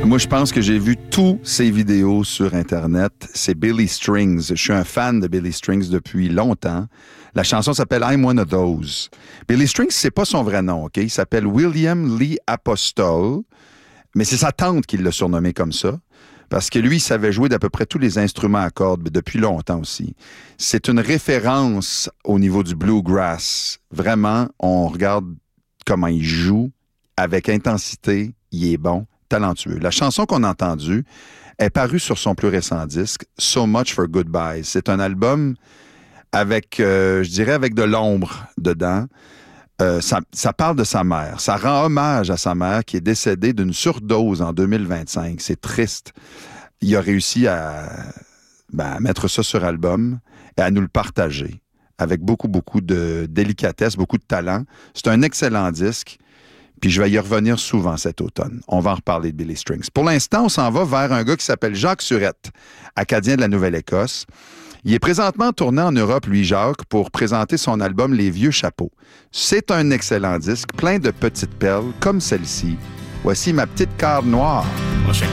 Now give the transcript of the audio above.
Moi, je pense que j'ai vu tous ses vidéos sur Internet. C'est Billy Strings. Je suis un fan de Billy Strings depuis longtemps. La chanson s'appelle I'm One of Those. Billy Strings, c'est pas son vrai nom, OK? Il s'appelle William Lee Apostol, mais c'est sa tante qui l'a surnommé comme ça. Parce que lui, il savait jouer d'à peu près tous les instruments à cordes, depuis longtemps aussi. C'est une référence au niveau du bluegrass. Vraiment, on regarde comment il joue, avec intensité, il est bon, talentueux. La chanson qu'on a entendue est parue sur son plus récent disque, So Much for Goodbyes. C'est un album avec, je dirais, avec de l'ombre dedans. Ça parle de sa mère. Ça rend hommage à sa mère qui est décédée d'une surdose en 2025. C'est triste. Il a réussi à mettre ça sur album et à nous le partager avec beaucoup, beaucoup de délicatesse, beaucoup de talent. C'est un excellent disque. Puis je vais y revenir souvent cet automne. On va en reparler de Billy Strings. Pour l'instant, on s'en va vers un gars qui s'appelle Jacques Surette, Acadien de la Nouvelle-Écosse. Il est présentement tourné en Europe, lui, Jacques, pour présenter son album Les Vieux Chapeaux. C'est un excellent disque, plein de petites perles, comme celle-ci. Voici ma petite carte noire.